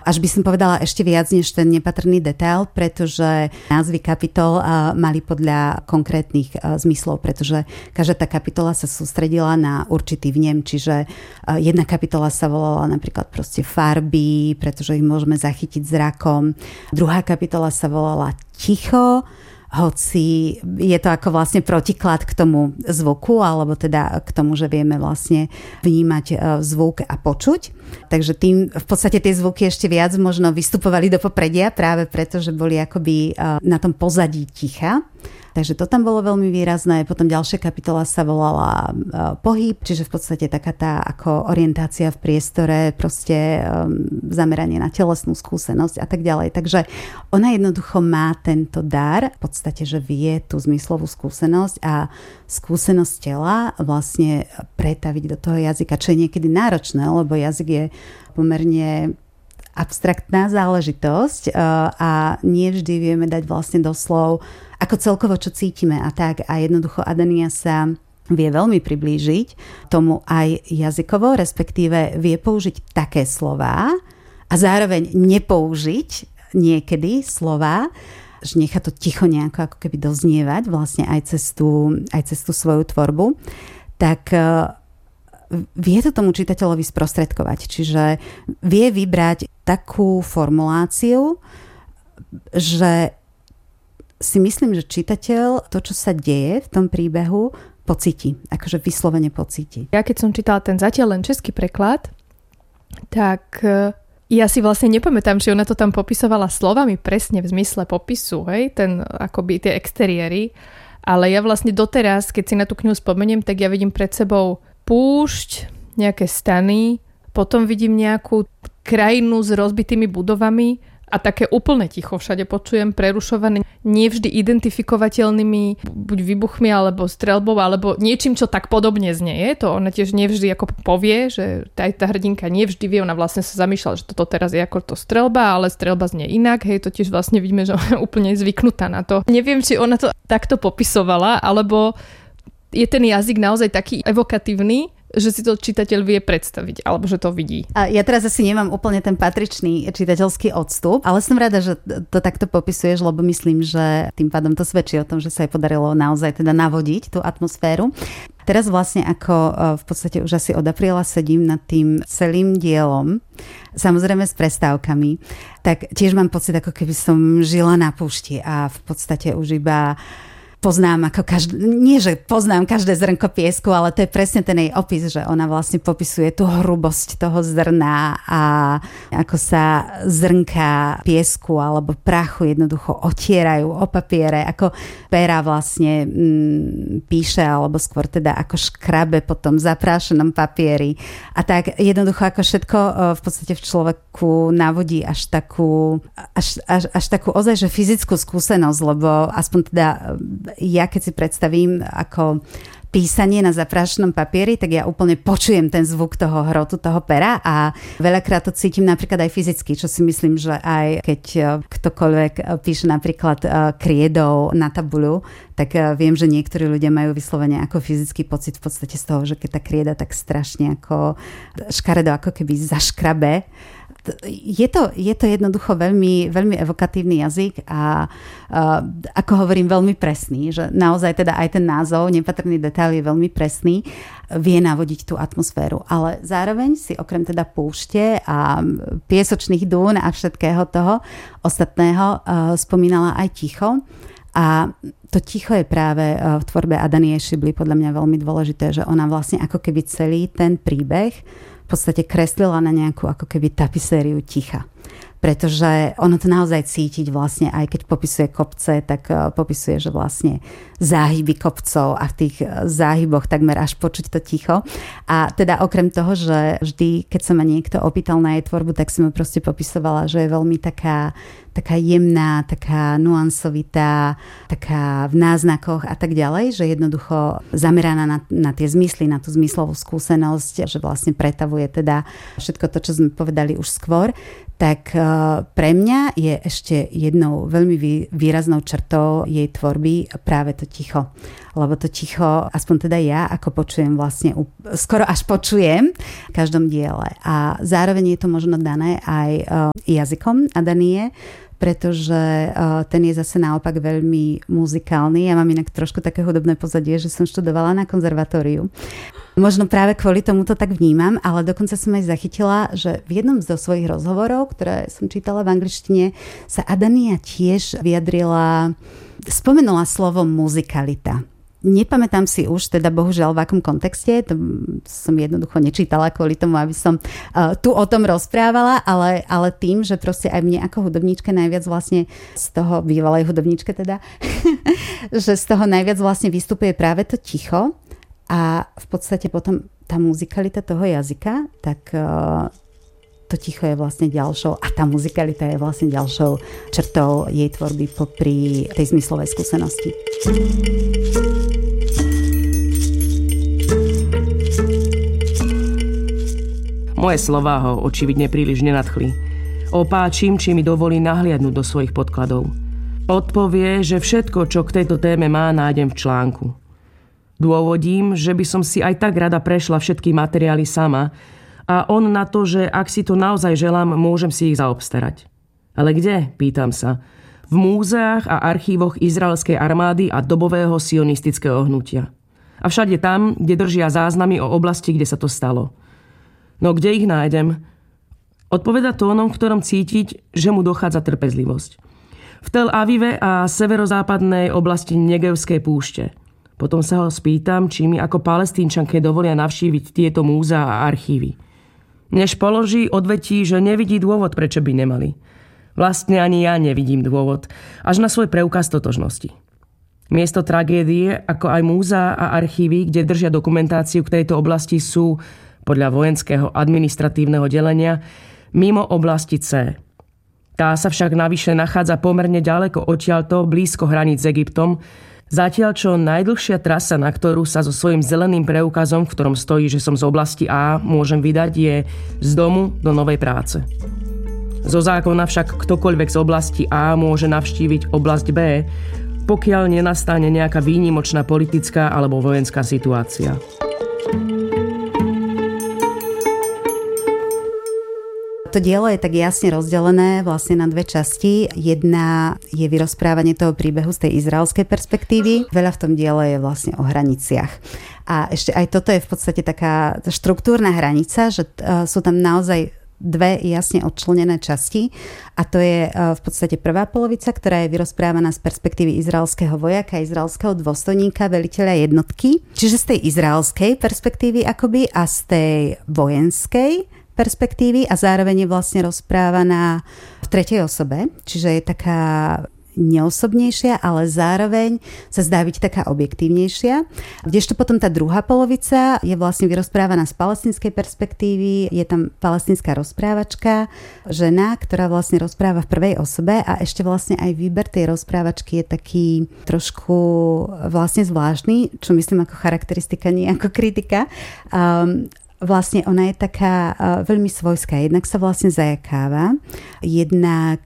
Až by som povedala ešte viac než ten nepatrný detail, pretože názvy kapitol mali podľa konkrétnych zmyslov, pretože každá tá kapitola sa sústredila na určitý vnem, čiže jedna kapitola sa volala napríklad proste farby, pretože ich môžeme zachytiť zrakom. Druhá kapitola sa volala ticho, hoci je to ako vlastne protiklad k tomu zvuku, alebo teda k tomu, že vieme vlastne vnímať zvuk a počuť. Takže tým v podstate tie zvuky ešte viac možno vystupovali do popredia práve preto, že boli akoby na tom pozadí ticha. Takže to tam bolo veľmi výrazné. Potom ďalšia kapitola sa volala pohyb, čiže v podstate taká tá ako orientácia v priestore, proste zameranie na telesnú skúsenosť a tak ďalej. Takže ona jednoducho má tento dar, v podstate, že vie tú zmyslovú skúsenosť a skúsenosť tela vlastne pretaviť do toho jazyka, čo je niekedy náročné, lebo jazyk je pomerne abstraktná záležitosť a nie vždy vieme dať vlastne do slov ako celkovo, čo cítime a tak. A jednoducho Adania sa vie veľmi priblížiť tomu aj jazykovo, respektíve vie použiť také slová a zároveň nepoužiť niekedy slová, že nechá to ticho nejako ako keby doznievať vlastne aj cez tú svoju tvorbu. Tak vie to tomu čitateľovi sprostredkovať. Čiže vie vybrať takú formuláciu, že si myslím, že čitateľ to, čo sa deje v tom príbehu, pocíti. Akože vyslovene pocíti. Ja keď som čítala ten zatiaľ len český preklad, tak ja si vlastne nepamätám, či ona to tam popisovala slovami presne v zmysle popisu, hej, ten akoby tie exteriéry, ale ja vlastne doteraz, keď si na tú knihu spomeniem, tak ja vidím pred sebou púšť, nejaké stany, potom vidím nejakú krajinu s rozbitými budovami a také úplne ticho všade počujem, prerušované nevždy identifikovateľnými buď výbuchmi, alebo streľbou, alebo niečím, čo tak podobne znie. To ona tiež nevždy ako povie, že tá hrdinka nevždy vie, ona vlastne sa zamýšľala, že toto teraz je ako to streľba, ale streľba znie inak, hej, to tiež vlastne vidíme, že ona je úplne zvyknutá na to. Neviem, či ona to takto popisovala, alebo je ten jazyk naozaj taký evokatívny, že si to čitateľ vie predstaviť, alebo že to vidí. A ja teraz asi nemám úplne ten patričný čitateľský odstup, ale som rada, že to takto popisuješ, lebo myslím, že tým pádom to svedčí o tom, že sa jej podarilo naozaj teda navodiť tú atmosféru. Teraz vlastne ako v podstate už asi od apríla sedím nad tým celým dielom, samozrejme s prestávkami, tak tiež mám pocit, ako keby som žila na púšti a v podstate už iba poznám nie, že poznám každé zrnko piesku, ale to je presne ten jej opis, že ona vlastne popisuje tú hrubosť toho zrna a ako sa zrnka piesku alebo prachu jednoducho otierajú o papiere, ako pera vlastne píše, alebo skôr teda ako škrabe po tom zaprášenom papieri. A tak jednoducho ako všetko v podstate v človeku navodí až takú ozaj, že fyzickú skúsenosť, lebo aspoň teda ja keď si predstavím ako písanie na zaprášenom papieri, tak ja úplne počujem ten zvuk toho hrotu, toho pera a veľakrát to cítim napríklad aj fyzicky, čo si myslím, že aj keď ktokoľvek píše napríklad kriedou na tabuľu, tak viem, že niektorí ľudia majú vyslovene ako fyzický pocit v podstate z toho, že keď tá krieda tak strašne ako škaredo ako keby zaškrabe. Je to jednoducho veľmi, veľmi evokatívny jazyk a ako hovorím, veľmi presný, že naozaj teda aj ten názov, nepatrný detail je veľmi presný, vie navodiť tú atmosféru, ale zároveň si okrem teda púšte a piesočných dún a všetkého toho ostatného spomínala aj ticho. A to ticho je práve v tvorbe Adanie Šibli podľa mňa veľmi dôležité, že ona vlastne ako keby celý ten príbeh v podstate kreslila na nejakú ako keby tapisériu ticha. Pretože ono to naozaj cítiť vlastne, aj keď popisuje kopce, tak popisuje, že vlastne záhyby kopcov a v tých záhyboch takmer až počuť to ticho. A teda okrem toho, že vždy, keď sa ma niekto opýtal na jej tvorbu, tak som ju proste popisovala, že je veľmi taká jemná, taká nuansovitá, taká v náznakoch a tak ďalej, že jednoducho zameraná na tie zmysly, na tú zmyslovú skúsenosť, že vlastne pretavuje teda všetko to, čo sme povedali už skôr. tak pre mňa je ešte jednou veľmi výraznou črtou jej tvorby práve to ticho. Lebo to ticho, aspoň teda ja, ako počujem vlastne, skoro až počujem v každom diele. A zároveň je to možno dané aj jazykom Adanie, pretože ten je zase naopak veľmi muzikálny. Ja mám inak trošku také hudobné pozadie, že som študovala na konzervatóriu. Možno práve kvôli tomu to tak vnímam, ale dokonca som aj zachytila, že v jednom zo svojich rozhovorov, ktoré som čítala v angličtine, sa Adania tiež vyjadrila, spomenula slovo muzikalita. Nepamätám si už, teda bohužiaľ v akom kontexte, to som jednoducho nečítala kvôli tomu, aby som tu o tom rozprávala, ale tým, že proste aj mne ako hudobníčke najviac vlastne z toho, bývalej hudobníčke teda, že z toho najviac vlastne vystupuje práve to ticho a v podstate potom tá muzikalita toho jazyka, tak to ticho je vlastne ďalšou a tá muzikalita je vlastne ďalšou črtou jej tvorby popri tej zmyslovej skúsenosti. Moje slová ho očividne príliš nenadchli. Opáčim, či mi dovolí nahliadnúť do svojich podkladov. Odpovie, že všetko, čo k tejto téme má, nájdem v článku. Dôvodím, že by som si aj tak rada prešla všetky materiály sama a on na to, že ak si to naozaj želám, môžem si ich zaobstarať. Ale kde? Pýtam sa. V múzeách a archívoch izraelskej armády a dobového sionistického hnutia. A všade tam, kde držia záznamy o oblasti, kde sa to stalo. No kde ich nájdem? Odpoveda tónom, v ktorom cítiť, že mu dochádza trpezlivosť. V Tel Avive a severozápadnej oblasti Negevskej púšte. Potom sa ho spýtam, či mi ako Palestínčanke dovolia navštíviť tieto múzea a archívy. Než položí, odvetí, že nevidí dôvod, prečo by nemali. Vlastne ani ja nevidím dôvod, až na svoj preukaz totožnosti. Miesto tragédie, ako aj múzea a archívy, kde držia dokumentáciu k tejto oblasti, sú, podľa vojenského administratívneho delenia, mimo oblasti C. Tá sa však navyše nachádza pomerne ďaleko odtiaľto, blízko hraníc s Egyptom, zatiaľ čo najdlhšia trasa, na ktorú sa so svojím zeleným preukazom, v ktorom stojí, že som z oblasti A, môžem vydať, je z domu do novej práce. Zo zákona však ktokoľvek z oblasti A môže navštíviť oblasť B, pokiaľ nenastane nejaká výnimočná politická alebo vojenská situácia. To dielo je tak jasne rozdelené vlastne na dve časti. Jedna je vyrozprávanie toho príbehu z tej izraelskej perspektívy. Veľa v tom diele je vlastne o hraniciach. A ešte aj toto je v podstate taká štruktúrna hranica, že sú tam naozaj dve jasne odčlenené časti a to je v podstate prvá polovica, ktorá je vyrozprávaná z perspektívy izraelského vojaka, izraelského dôstojníka, veliteľa jednotky. Čiže z tej izraelskej perspektívy akoby a z tej vojenskej perspektívy a zároveň je vlastne rozprávaná v tretej osobe, čiže je taká neosobnejšia, ale zároveň sa zdá byť taká objektívnejšia. Kdežto potom tá druhá polovica je vlastne vyrozprávaná z palestínskej perspektívy, je tam palestínska rozprávačka, žena, ktorá vlastne rozpráva v prvej osobe a ešte vlastne aj výber tej rozprávačky je taký trošku vlastne zvláštny, čo myslím ako charakteristika, nie ako kritika. Vlastne ona je taká veľmi svojská. Jednak sa vlastne zajakáva, jednak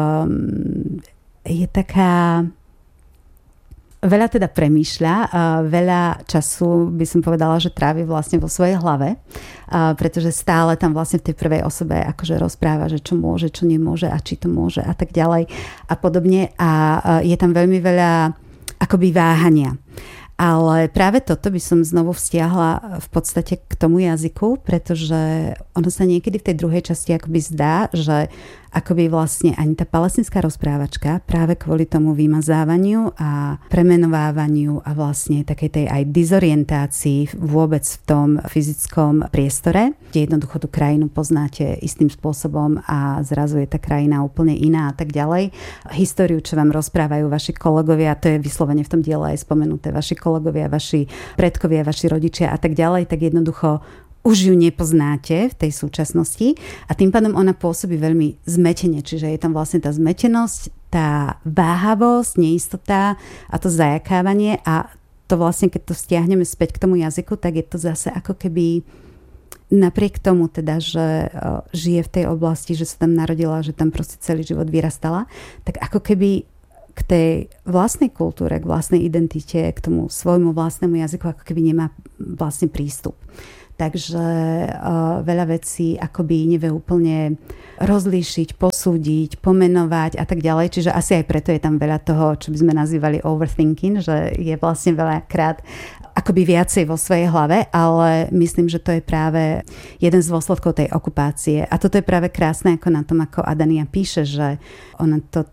je taká veľa teda premýšľa, veľa času by som povedala, že trávi vlastne vo svojej hlave, pretože stále tam vlastne v tej prvej osobe akože rozpráva, že čo môže, čo nemôže a či to môže a tak ďalej a podobne a je tam veľmi veľa akoby váhania. Ale práve toto by som znovu vztiahla v podstate k tomu jazyku, pretože ono sa niekedy v tej druhej časti akoby zdá, že akoby vlastne ani tá palestínska rozprávačka práve kvôli tomu vymazávaniu a premenovávaniu a vlastne takej tej aj dizorientácii vôbec v tom fyzickom priestore, kde jednoducho tú krajinu poznáte istým spôsobom a zrazu je tá krajina úplne iná a tak ďalej. Históriu, čo vám rozprávajú vaši kolegovia, to je vyslovene v tom diele aj spomenuté, vaši kolegovia, vaši predkovia, vaši rodičia a tak ďalej, tak jednoducho už ju nepoznáte v tej súčasnosti a tým pádom ona pôsobí veľmi zmetene, čiže je tam vlastne tá zmetenosť, tá váhavosť, neistota a to zajakávanie a to vlastne, keď to stiahneme späť k tomu jazyku, tak je to zase ako keby napriek tomu teda, že žije v tej oblasti, že sa tam narodila, že tam proste celý život vyrastala, tak ako keby k tej vlastnej kultúre, k vlastnej identite, k tomu svojmu vlastnému jazyku ako keby nemá vlastne prístup. Takže veľa vecí akoby nevie úplne rozlíšiť, posúdiť, pomenovať a tak ďalej. Čiže asi aj preto je tam veľa toho, čo by sme nazývali overthinking, že je vlastne veľakrát akoby viacej vo svojej hlave, ale myslím, že to je práve jeden z dôsledkov tej okupácie. A toto je práve krásne ako na tom, ako Adania píše, že ona to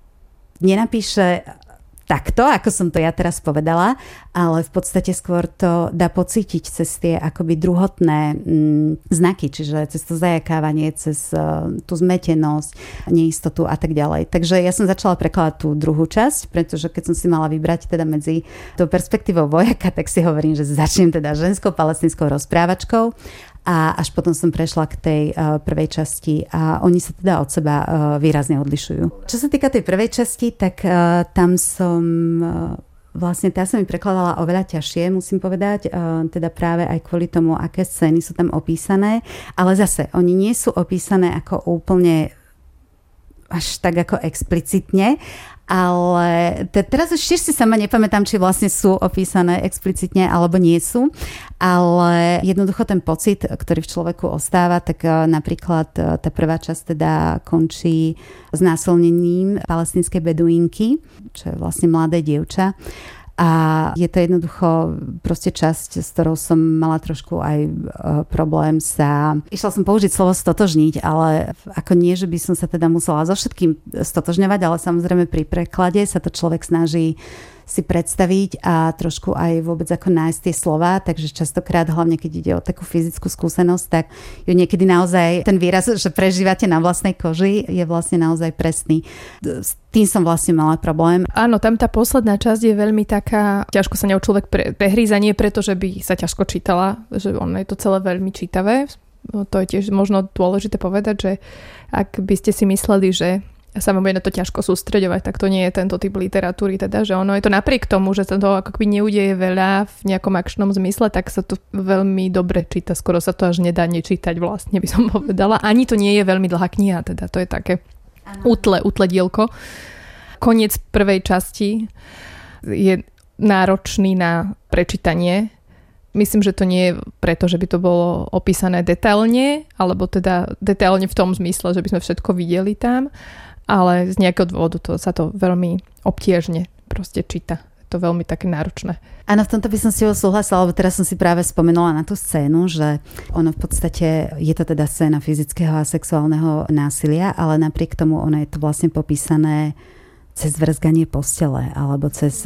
nenapíše takto, ako som to ja teraz povedala, ale v podstate skôr to dá pocítiť cez tie akoby druhotné znaky, čiže cez to zajakávanie, cez tú zmetenosť, neistotu a tak ďalej. Takže ja som začala prekladať tú druhú časť, pretože keď som si mala vybrať teda medzi tou perspektívou vojaka, tak si hovorím, že začnem teda ženskou palestínskou rozprávačkou. A až potom som prešla k tej prvej časti a oni sa teda od seba výrazne odlišujú. Čo sa týka tej prvej časti, tak tam som vlastne tá sa mi prekladala oveľa ťažšie, musím povedať, teda práve aj kvôli tomu, aké scény sú tam opísané, ale zase oni nie sú opísané ako úplne až tak ako explicitne, ale teraz ešte si sama nepamätám, či vlastne sú opísané explicitne alebo nie sú, ale jednoducho ten pocit, ktorý v človeku ostáva, tak napríklad tá prvá časť teda končí znásilnením palestínskej beduínky, čo je vlastne mladé dievča. A je to jednoducho proste časť, s ktorou som mala trošku aj problém sa... Išla som použiť slovo stotožniť, ale ako nie, že by som sa teda musela so všetkým stotožňovať, ale samozrejme pri preklade sa to človek snaží si predstaviť a trošku aj vôbec ako nájsť tie slová, takže častokrát, hlavne keď ide o takú fyzickú skúsenosť, tak ju niekedy naozaj ten výraz, že prežívate na vlastnej koži, je vlastne naozaj presný. S tým som vlastne mala problém. Áno, tam tá posledná časť je veľmi taká, ťažko sa ňou človek prehríza, nie preto, že by sa ťažko čítala, že ono je to celé veľmi čítavé. To je tiež možno dôležité povedať, že ak by ste si mysleli, že sa vám bude na to ťažko sústreďovať, tak to nie je tento typ literatúry, teda, že ono je to napriek tomu, že sa to ako keby neudeje veľa v nejakom akčnom zmysle, tak sa to veľmi dobre číta, skoro sa to až nedá nečítať vlastne, by som povedala. Ani to nie je veľmi dlhá kniha, teda to je také útle dielko. Koniec prvej časti je náročný na prečítanie. Myslím, že to nie je preto, že by to bolo opísané detailne, alebo teda detailne v tom zmysle, že by sme všetko videli tam, ale z nejakého dôvodu sa to veľmi obtiežne proste číta. Je to veľmi také náročné. Áno, v tomto by som si ho súhlasila, lebo teraz som si práve spomenula na tú scénu, že ono v podstate je to teda scéna fyzického a sexuálneho násilia, ale napriek tomu ono je to vlastne popísané cez vrzganie postele alebo cez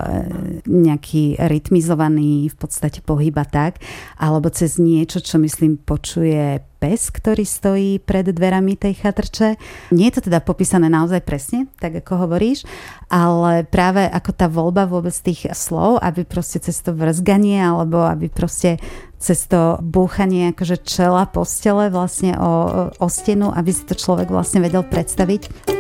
nejaký rytmizovaný v podstate pohyb a tak, alebo cez niečo, čo myslím počuje pes, ktorý stojí pred dverami tej chatrče. Nie je to teda popísané naozaj presne, tak ako hovoríš, ale práve ako tá voľba vôbec tých slov, aby proste cez to vrzganie alebo aby proste cez to búchanie akože čela postele vlastne o stenu, aby si to človek vlastne vedel predstaviť.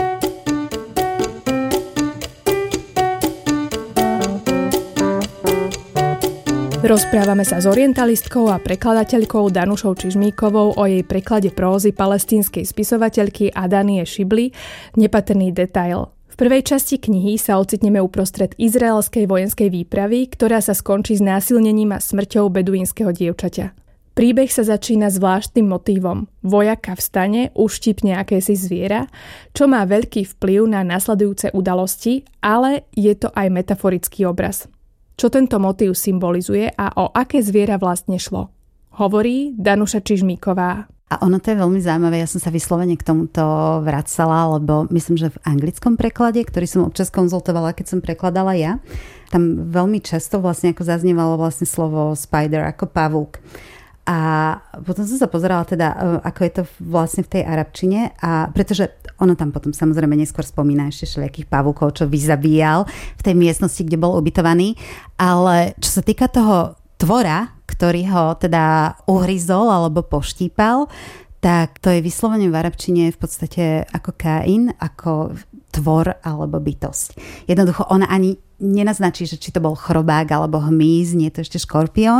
Rozprávame sa s orientalistkou a prekladateľkou Danušou Čižmíkovou o jej preklade prózy palestínskej spisovateľky Adanie Šibli Nepatrný detail. V prvej časti knihy sa ocitneme uprostred izraelskej vojenskej výpravy, ktorá sa skončí znásilnením a smrťou beduínskeho dievčaťa. Príbeh sa začína zvláštnym motívom. Vojaka v stane uštípne akési zviera, čo má veľký vplyv na nasledujúce udalosti, ale je to aj metaforický obraz. Čo tento motív symbolizuje a o aké zviera vlastne šlo? Hovorí Danuša Čižmíková. A ono to je veľmi zaujímavé, ja som sa vyslovene k tomuto vracala, lebo myslím, že v anglickom preklade, ktorý som občas konzultovala, keď som prekladala ja, tam veľmi často vlastne ako zaznievalo vlastne slovo spider, ako pavúk. A potom som sa pozerala teda, ako je to vlastne v tej arabčine, a pretože ono tam potom samozrejme neskôr spomína ešte všelijakých pavúkov, čo vyzabíjal v tej miestnosti, kde bol ubytovaný, ale čo sa týka toho tvora, ktorý ho teda uhryzol alebo poštípal, tak to je vyslovene v arabčine v podstate ako kain, ako tvor alebo bytosť. Jednoducho ona ani nenaznačí, že či to bol chrobák alebo hmyz, nie je to ešte škorpión.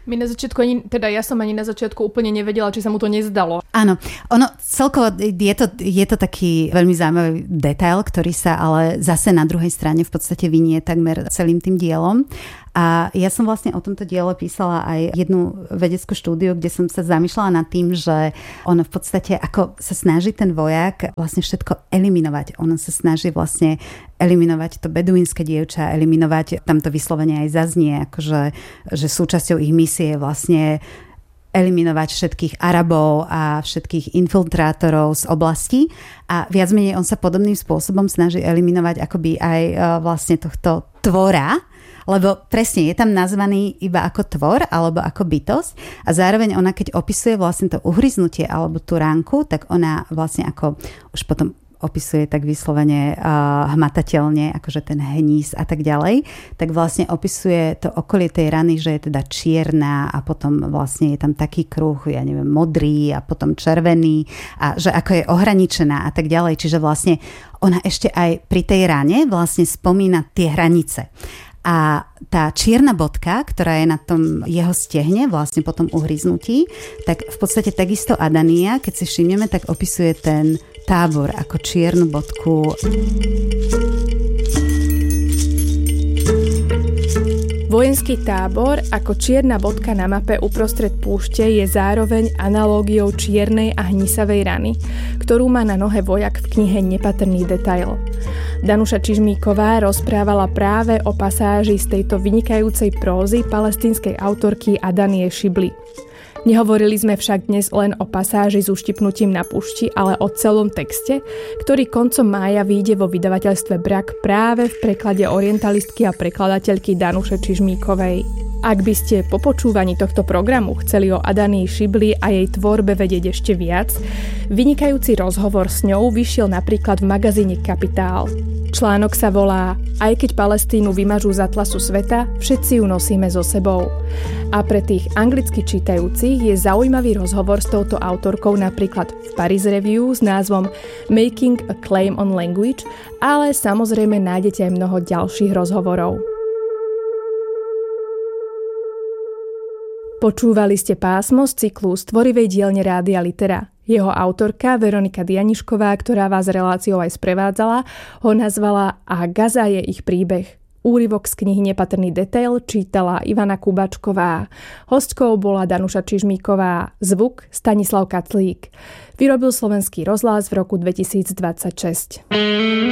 My na začiatku ja som ani na začiatku úplne nevedela, či sa mu to nezdalo. Áno, ono celkovo je to taký veľmi zaujímavý detail, ktorý sa ale zase na druhej strane v podstate vinie takmer celým tým dielom. A ja som vlastne o tomto diele písala aj jednu vedeckú štúdiu, kde som sa zamýšľala nad tým, že ono v podstate ako sa snaží ten vojak vlastne všetko eliminovať. Ono sa snaží vlastne eliminovať to beduínske dievča, eliminovať, tam to vyslovene aj zaznie, akože že súčasťou ich misie je vlastne eliminovať všetkých Arabov a všetkých infiltrátorov z oblasti a viac menej on sa podobným spôsobom snaží eliminovať akoby aj vlastne tohto tvora, lebo presne je tam nazvaný iba ako tvor alebo ako bytosť a zároveň ona keď opisuje vlastne to uhryznutie alebo tú ránku, tak ona vlastne ako už potom opisuje tak vyslovene hmatateľne, akože ten hníz a tak ďalej, tak vlastne opisuje to okolie tej rany, že je teda čierna a potom vlastne je tam taký kruh, ja neviem, modrý a potom červený a že ako je ohraničená a tak ďalej. Čiže vlastne ona ešte aj pri tej rane vlastne spomína tie hranice. A tá čierna bodka, ktorá je na tom jeho stehne, vlastne po tom uhryznutí, tak v podstate takisto Adania, keď si všimneme, tak opisuje ten tábor ako čiernu bodku. Vojenský tábor ako čierna bodka na mape uprostred púšte je zároveň analógiou čiernej a hnisavej rany, ktorú má na nohe vojak v knihe Nepatrný detail. Danuša Čižmíková rozprávala práve o pasáži z tejto vynikajúcej prózy palestínskej autorky Adanie Šibli. Nehovorili sme však dnes len o pasáži s uštipnutím na púšti, ale o celom texte, ktorý koncom mája vyjde vo vydavateľstve Brak práve v preklade orientalistky a prekladateľky Danuše Čižmíkovej. Ak by ste po počúvaní tohto programu chceli o Adanii Šibli a jej tvorbe vedieť ešte viac, vynikajúci rozhovor s ňou vyšiel napríklad v magazíne Kapitál. Článok sa volá Aj keď Palestínu vymažú z atlasu sveta, všetci ju nosíme so sebou. A pre tých anglicky čítajúcich je zaujímavý rozhovor s touto autorkou napríklad v Paris Review s názvom Making a Claim on Language, ale samozrejme nájdete aj mnoho ďalších rozhovorov. Počúvali ste pásmo z cyklu Stvorivej dielne Rádia Litera. Jeho autorka Veronika Dianišková, ktorá vás reláciou aj sprevádzala, ho nazvala A Gaza je ich príbeh. Úryvok z knihy Nepatrný detail čítala Ivana Kubačková. Hostkou bola Danuša Čižmíková. Zvuk Stanislav Kaclík. Vyrobil Slovenský rozhlas v roku 2026.